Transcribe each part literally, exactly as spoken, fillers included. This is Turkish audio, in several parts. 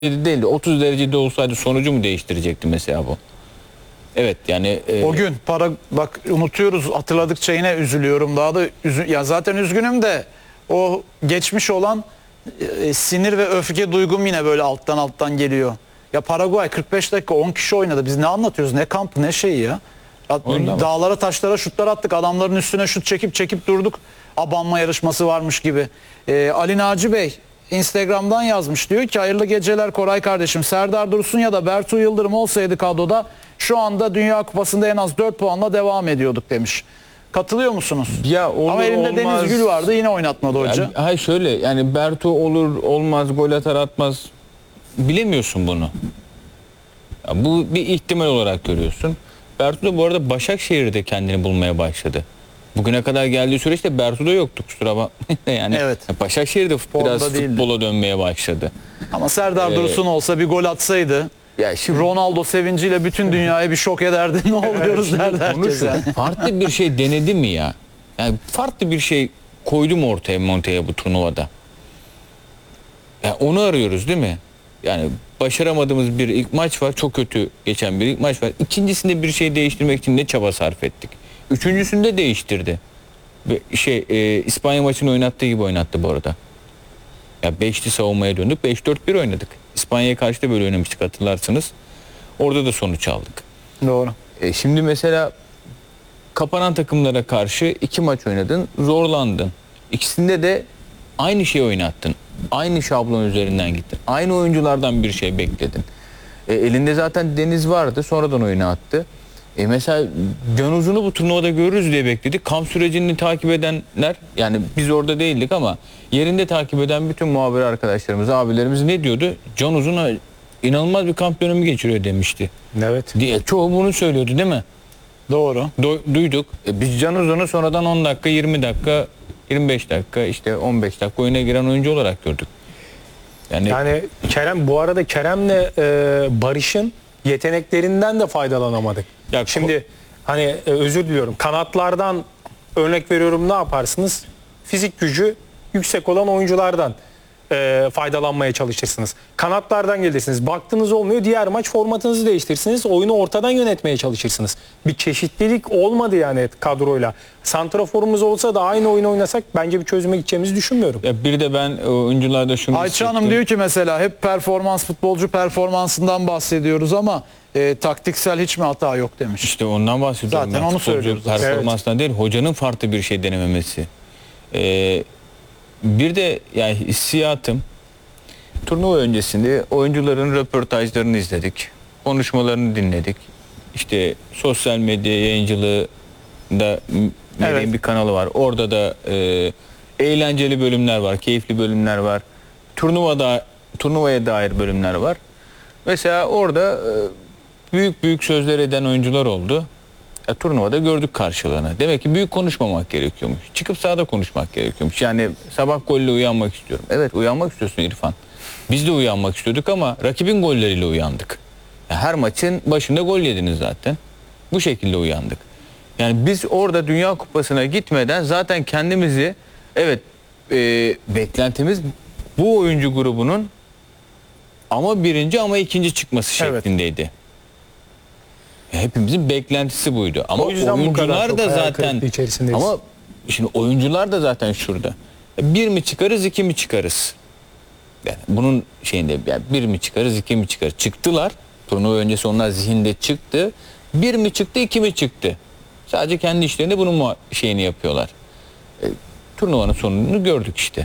değil de otuz derecede olsaydı sonucu mu değiştirecekti mesela bu? Evet yani e... o gün para bak unutuyoruz, hatırladıkça yine üzülüyorum. Daha da üzü, ya zaten üzgünüm de o geçmiş olan e, sinir ve öfke duygum yine böyle alttan alttan geliyor. Ya Paraguay kırk beş dakika on kişi oynadı. Biz ne anlatıyoruz? Ne kampı, ne şeyi ya? ya dağlara, taşlara şutlar attık. Adamların üstüne şut çekip çekip durduk. Abanma yarışması varmış gibi. E, Ali Naci Bey Instagram'dan yazmış, diyor ki hayırlı geceler Koray kardeşim. Serdar Dursun ya da Bertu Yıldırım olsaydı kadroda şu anda Dünya Kupası'nda en az dört puanla devam ediyorduk demiş. Katılıyor musunuz? Ya olur, ama elinde olmaz. Deniz Gül vardı, yine oynatmadı hoca. Yani, hayır şöyle yani Bertu olur olmaz, gol atar atmaz bilemiyorsun bunu. Ya bu bir ihtimal olarak görüyorsun. Bertu da bu arada Başakşehir'de kendini bulmaya başladı. Bugüne kadar geldiği süreçte Bertu da yoktu, kusura bakmayın. Yani evet. Başakşehir'de biraz değildi. futbola dönmeye başladı. Ama Serdar ee, Dursun olsa bir gol atsaydı ya şimdi, Ronaldo sevinciyle bütün dünyayı bir şok ederdi. Ne oluyoruz derdi herkes. Yani. Farklı bir şey denedi mi ya? Yani farklı bir şey koydu mu ortaya Monte'ye bu turnuvada? Yani onu arıyoruz değil mi? Yani başaramadığımız bir ilk maç var. Çok kötü geçen bir ilk maç var. İkincisinde bir şey değiştirmek için ne çaba sarf ettik? Üçüncüsünde değiştirdi. Şey e, İspanya maçını oynattığı gibi oynattı bu arada. Ya beşli savunmaya döndük. beş dört bir oynadık. İspanya'ya karşı da böyle oynamıştık, hatırlarsınız. Orada da sonuç aldık. Doğru. E, şimdi mesela kapanan takımlara karşı iki maç oynadın, zorlandın. İkisinde de aynı şeyi oynattın. Aynı şablon üzerinden gittin. Aynı oyunculardan bir şey bekledin. E, elinde zaten Deniz vardı, sonradan oyuna attı. E mesela Can Uzun'u bu turnuvada görürüz diye bekledik. Kamp sürecini takip edenler, yani biz orada değildik ama yerinde takip eden bütün muhabir arkadaşlarımız, abilerimiz ne diyordu? Can Uzun'a inanılmaz bir kamp dönemi geçiriyor demişti. Evet. Diye çoğu bunu söylüyordu değil mi? Doğru. Du- duyduk. E biz Can Uzun'u sonradan on dakika, yirmi dakika, yirmi beş dakika, işte on beş dakika oyuna giren oyuncu olarak gördük. Yani, yani Kerem, bu arada Kerem'le e, Barış'ın yeteneklerinden de faydalanamadık. Ya şimdi hani e, özür diliyorum, kanatlardan örnek veriyorum, ne yaparsınız? Fizik gücü yüksek olan oyunculardan e, faydalanmaya çalışırsınız. Kanatlardan gelirsiniz. Baktınız olmuyor, diğer maç formatınızı değiştirirsiniz. Oyunu ortadan yönetmeye çalışırsınız. Bir çeşitlilik olmadı yani kadroyla. Santraforumuz olsa da aynı oyunu oynasak bence bir çözüme gideceğimizi düşünmüyorum. Ya bir de ben oyuncularda şunu Ayça Hanım diyor ki mesela hep performans, futbolcu performansından bahsediyoruz ama e, taktiksel hiç mi hata yok demiş. İşte ondan bahsediyorum. Zaten onu söylüyoruz. Performanstan evet. Değil, hocanın farklı bir şey denememesi. Ee, bir de yani hissiyatım, turnuva öncesinde oyuncuların röportajlarını izledik. Konuşmalarını dinledik. İşte sosyal medya yayıncılığı da evet. Bir kanalı var. Orada da e, eğlenceli bölümler var, keyifli bölümler var. Turnuvada turnuvaya dair bölümler var. Mesela orada e, büyük büyük sözler eden oyuncular oldu. Ya, turnuvada gördük karşılığını. Demek ki büyük konuşmamak gerekiyormuş. Çıkıp sahada konuşmak gerekiyormuş. Yani sabah golle uyanmak istiyorum. Evet, uyanmak istiyorsun İrfan. Biz de uyanmak istiyorduk ama rakibin golleriyle uyandık. Ya, her maçın başında gol yediniz zaten. Bu şekilde uyandık. Yani biz orada Dünya Kupası'na gitmeden zaten kendimizi, evet e, beklentimiz bu oyuncu grubunun ama birinci ama ikinci çıkması evet. şeklindeydi. Hepimizin beklentisi buydu. Ama oyuncular da zaten ama şimdi oyuncular da zaten şurada. Bir mi çıkarız, iki mi çıkarız? Yani bunun şeyinde yani bir mi çıkarız, iki mi çıkarız? Çıktılar. Turnuva öncesi onlar zihinde çıktı. Bir mi çıktı, iki mi çıktı? Sadece kendi işlerinde bunun şeyini yapıyorlar. E, turnuvanın sonunu gördük işte.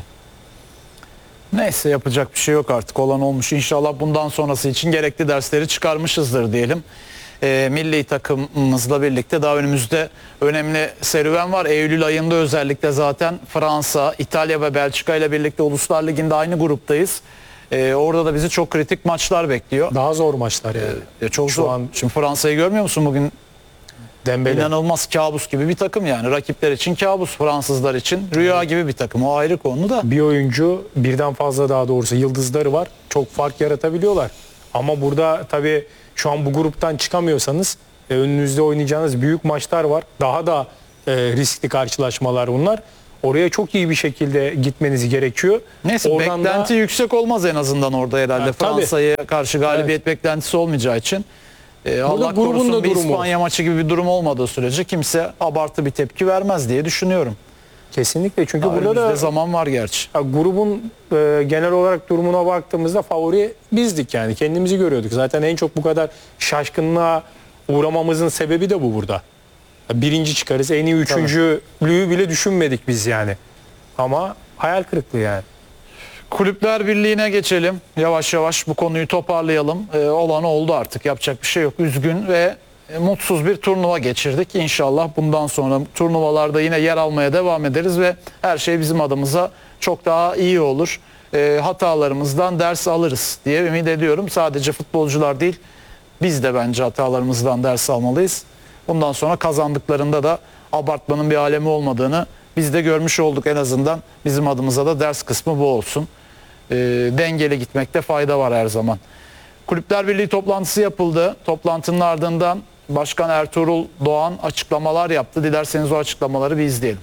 Neyse, yapacak bir şey yok artık. Olan olmuş. İnşallah bundan sonrası için gerekli dersleri çıkarmışızdır diyelim. E, milli takımımızla birlikte daha önümüzde önemli serüven var. Eylül ayında özellikle zaten Fransa, İtalya ve Belçika ile birlikte Uluslar Ligi'nde aynı gruptayız. E, orada da bizi çok kritik maçlar bekliyor. Daha zor maçlar yani. E, çok Şu zor. An... Şimdi Fransa'yı görmüyor musun bugün? Dembele. İnanılmaz kabus gibi bir takım yani. Rakipler için kabus, Fransızlar için rüya gibi bir takım. O ayrı konu da. Bir oyuncu, birden fazla daha doğrusu yıldızları var. Çok fark yaratabiliyorlar. Ama burada tabii şu an bu gruptan çıkamıyorsanız e, önünüzde oynayacağınız büyük maçlar var. Daha da e, riskli karşılaşmalar bunlar. Oraya çok iyi bir şekilde gitmeniz gerekiyor. Neyse, Oradan beklenti da, yüksek olmaz en azından orada herhalde. Evet, tabii. Fransa'ya karşı galibiyet evet. beklentisi olmayacağı için. Ee, Allah korusun bir İspanya maçı gibi bir durum olmadığı sürece kimse abartı bir tepki vermez diye düşünüyorum. Kesinlikle, çünkü Daha burada da zaman var gerçi. Ya, grubun e, genel olarak durumuna baktığımızda favori bizdik, yani kendimizi görüyorduk. Zaten en çok bu kadar şaşkınlığa uğramamızın sebebi de bu burada. Birinci çıkarız, en iyi üçüncülüğü bile düşünmedik biz yani. Ama hayal kırıklığı yani. Kulüpler Birliği'ne geçelim. Yavaş yavaş bu konuyu toparlayalım. Ee, olan oldu artık, yapacak bir şey yok. Üzgün ve e, mutsuz bir turnuva geçirdik. İnşallah bundan sonra turnuvalarda yine yer almaya devam ederiz ve her şey bizim adımıza çok daha iyi olur. Ee, hatalarımızdan ders alırız diye ümit ediyorum. Sadece futbolcular değil, biz de bence hatalarımızdan ders almalıyız. Bundan sonra kazandıklarında da abartmanın bir alemi olmadığını biz de görmüş olduk en azından. Bizim adımıza da ders kısmı bu olsun. E, dengeli gitmekte fayda var her zaman. Kulüpler Birliği toplantısı yapıldı. Toplantının ardından Başkan Ertuğrul Doğan açıklamalar yaptı. Dilerseniz o açıklamaları bir izleyelim.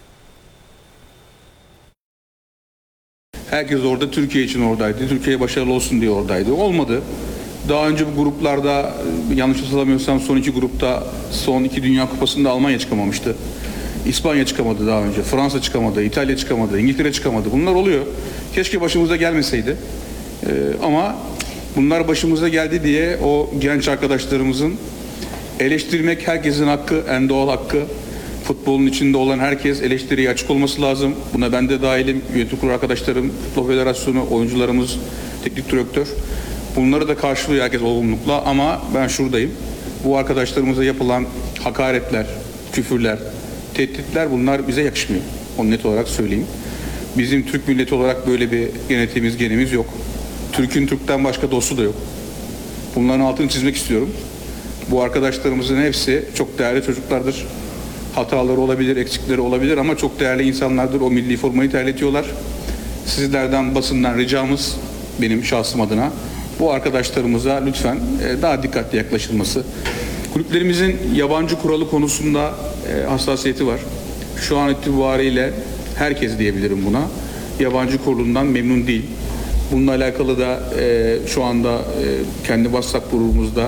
Herkes orada Türkiye için oradaydı. Türkiye başarılı olsun diye oradaydı. Olmadı. Daha önce bu gruplarda, yanlış hatırlamıyorsam son iki grupta, son iki Dünya Kupası'nda Almanya çıkamamıştı. İspanya çıkamadı daha önce, Fransa çıkamadı, İtalya çıkamadı, İngiltere çıkamadı. Bunlar oluyor. Keşke başımıza gelmeseydi. Ee, ama bunlar başımıza geldi diye o genç arkadaşlarımızın eleştirmek herkesin hakkı, en doğal hakkı. Futbolun içinde olan herkes eleştiriye açık olması lazım. Buna ben de dahilim, yönetim kurulu arkadaşlarım, Futbol Federasyonu, oyuncularımız, teknik direktör. Bunları da karşılıyor herkes olgunlukla, ama ben şuradayım. Bu arkadaşlarımıza yapılan hakaretler, küfürler, tehditler, bunlar bize yakışmıyor. Onu net olarak söyleyeyim. Bizim Türk milleti olarak böyle bir genetiğimiz, genimiz yok. Türk'ün Türk'ten başka dostu da yok. Bunların altını çizmek istiyorum. Bu arkadaşlarımızın hepsi çok değerli çocuklardır. Hataları olabilir, eksikleri olabilir ama çok değerli insanlardır. O milli formayı terletiyorlar. Sizlerden, basından ricamız, benim şahsım adına, bu arkadaşlarımıza lütfen daha dikkatli yaklaşılması. Kulüplerimizin yabancı kuralı konusunda e, hassasiyeti var. Şu an itibariyle herkes diyebilirim buna, yabancı kurulundan memnun değil. Bununla alakalı da e, şu anda e, kendi WhatsApp grubumuzda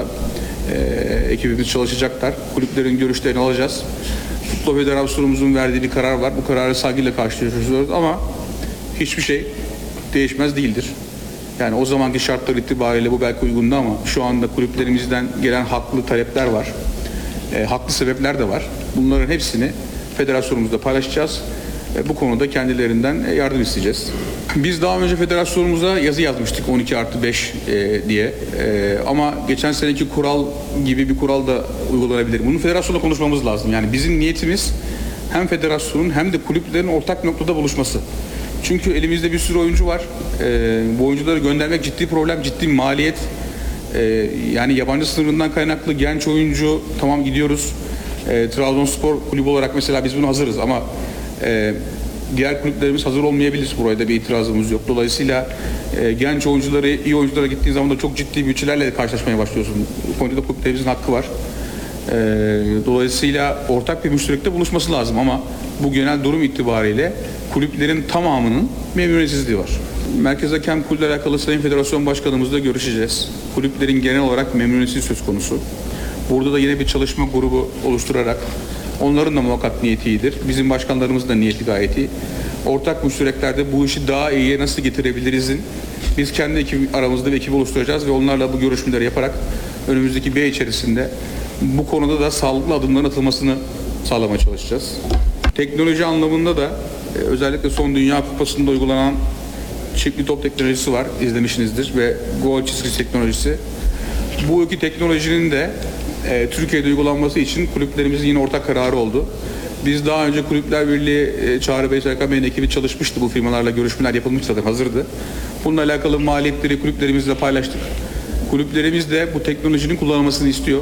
e, ekibimiz çalışacaklar. Kulüplerin görüşlerini alacağız. Futbol Federasyonumuzun verdiği bir karar var. Bu kararı saygıyla karşılıyoruz ama hiçbir şey değişmez değildir. Yani o zamanki şartlar itibariyle bu belki uygundu ama şu anda kulüplerimizden gelen haklı talepler var. E, haklı sebepler de var. Bunların hepsini federasyonumuzda paylaşacağız. E, bu konuda kendilerinden yardım isteyeceğiz. Biz daha önce federasyonumuza yazı yazmıştık on iki artı beş e, diye. E, ama geçen seneki kural gibi bir kural da uygulanabilir. Bunu federasyonla konuşmamız lazım. Yani bizim niyetimiz hem federasyonun hem de kulüplerin ortak noktada buluşması. Çünkü elimizde bir sürü oyuncu var. Ee, bu oyuncuları göndermek ciddi problem, ciddi maliyet. Ee, yani yabancı sınırından kaynaklı genç oyuncu, tamam gidiyoruz. Ee, Trabzonspor kulübü olarak mesela biz buna hazırız ama e, diğer kulüplerimiz hazır olmayabilir. Buraya da bir itirazımız yok. Dolayısıyla e, genç oyuncuları, iyi oyunculara gittiğin zaman da çok ciddi bütçelerle karşılaşmaya başlıyorsun. Bu konuda kulüplerimizin hakkı var. Ee, dolayısıyla ortak bir müşterekte buluşması lazım ama bu genel durum itibariyle kulüplerin tamamının memnuniyetsizliği var. Merkez Hakem Kurulu'yla alakalı Sayın Federasyon Başkanımızla görüşeceğiz. Kulüplerin genel olarak memnuniyetsizliği söz konusu. Burada da yine bir çalışma grubu oluşturarak onların da muhakkak niyeti iyidir. Bizim başkanlarımızın da niyeti gayet iyi. Ortak müştereklerde bu işi daha iyiye nasıl getirebilirizin biz kendi ekip, aramızda bir ekip oluşturacağız ve onlarla bu görüşmeleri yaparak önümüzdeki bir ay içerisinde bu konuda da sağlıklı adımların atılmasını sağlamaya çalışacağız. Teknoloji anlamında da e, özellikle son Dünya Kupası'nda uygulanan çiftli top teknolojisi var, izlemişsinizdir ve gol çizgisi teknolojisi. Bu iki teknolojinin de e, Türkiye'de uygulanması için kulüplerimizin yine ortak kararı oldu. Biz daha önce Kulüpler Birliği e, Çağrı Bey, Serkan Bey'in ekibi çalışmıştı, bu firmalarla görüşmeler yapılmıştı zaten, hazırdı. Bununla alakalı maliyetleri kulüplerimizle paylaştık. Kulüplerimiz de bu teknolojinin kullanılmasını istiyor.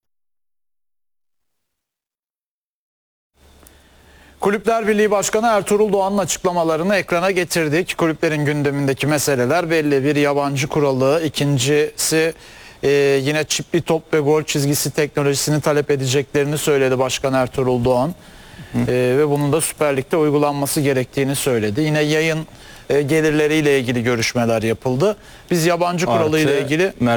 Kulüpler Birliği Başkanı Ertuğrul Doğan'ın açıklamalarını ekrana getirdik. Kulüplerin gündemindeki meseleler belli. Bir yabancı kuralı, ikincisi e, yine çipli top ve gol çizgisi teknolojisini talep edeceklerini söyledi Başkan Ertuğrul Doğan. E, ve bunun da Süper Lig'de uygulanması gerektiğini söyledi. Yine yayın e, gelirleriyle ilgili görüşmeler yapıldı. Biz yabancı kuralı ile Artı ilgili